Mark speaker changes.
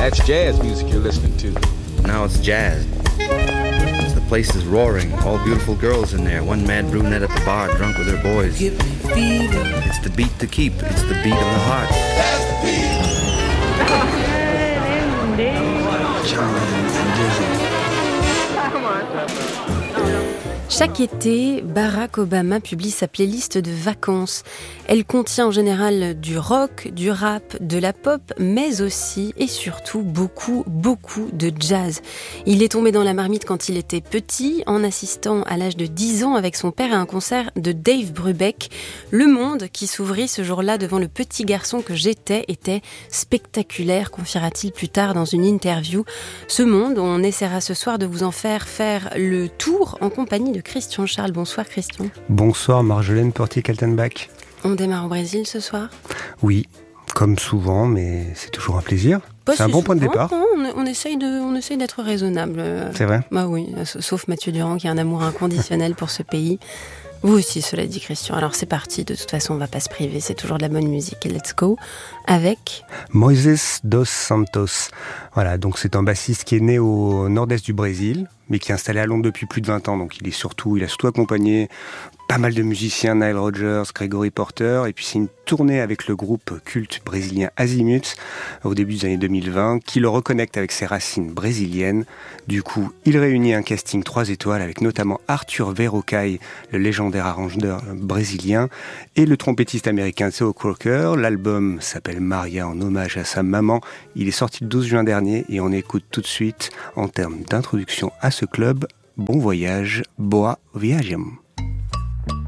Speaker 1: That's jazz music you're listening to.
Speaker 2: Now it's jazz. The place is roaring. All beautiful girls in there. One mad brunette at the bar, drunk with her boys.
Speaker 3: Give me fever.
Speaker 2: It's the beat to keep. It's the beat of the heart.
Speaker 3: That's the beat.
Speaker 4: Charlie and Dizzy.
Speaker 5: Chaque été, Barack Obama publie sa playlist de vacances. Elle contient en général du rock, du rap, de la pop, mais aussi et surtout beaucoup de jazz. Il est tombé dans la marmite quand il était petit, en assistant à l'âge de 10 ans avec son père à un concert de Dave Brubeck. Le monde qui s'ouvrit ce jour-là devant le petit garçon que j'étais était spectaculaire, confiera-t-il plus tard dans une interview. Ce monde, on essaiera ce soir de vous en faire le tour en compagnie de Christian Charles. Bonsoir Christian.
Speaker 6: Bonsoir Marjolaine Portier-Kaltenbach.
Speaker 5: On démarre au Brésil ce soir ?
Speaker 6: Oui, comme souvent, mais c'est toujours un plaisir. C'est un bon point de départ.
Speaker 5: Non, on essaye d'être raisonnable.
Speaker 6: C'est vrai ?
Speaker 5: Bah oui, sauf Mathieu Durand qui a un amour inconditionnel pour ce pays. Vous aussi, cela dit Christian. Alors c'est parti, de toute façon on va pas se priver, c'est toujours de la bonne musique. Et let's go avec
Speaker 6: Moises dos Santos. Voilà, donc c'est un bassiste qui est né au nord-est du Brésil, mais qui est installé à Londres depuis plus de 20 ans. Donc il a surtout accompagné pas mal de musiciens, Nile Rodgers, Gregory Porter, et puis c'est une tournée avec le groupe culte brésilien Azimuth au début des années 2020 qui le reconnecte avec ses racines brésiliennes. Du coup, il réunit un casting 3 étoiles avec notamment Arthur Verocai, le légendaire arrangeur brésilien, et le trompettiste américain Theo Croker. L'album s'appelle Maria en hommage à sa maman. Il est sorti le 12 juin dernier et on écoute tout de suite en termes d'introduction à ce club. Bon voyage, boa viajem.